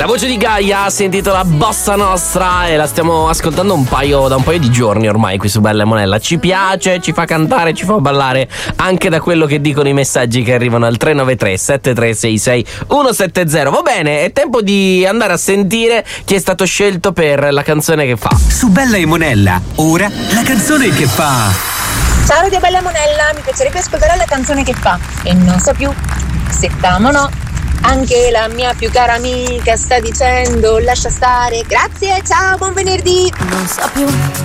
La voce di Gaia si intitola Bossa Nostra e la stiamo ascoltando da un paio di giorni ormai qui su Bella e Monella. Ci piace, ci fa cantare, ci fa ballare anche da quello che dicono i messaggi che arrivano al 393 7366 170. Va bene, è tempo di andare a sentire chi è stato scelto per la canzone che fa. Su Bella e Monella, ora la canzone che fa. Ciao Radio Bella Monella, mi piacerebbe ascoltare la canzone che fa e non so più se t'amo o no. Anche la mia più cara amica sta dicendo lascia stare. Grazie, ciao, buon venerdì. Non so più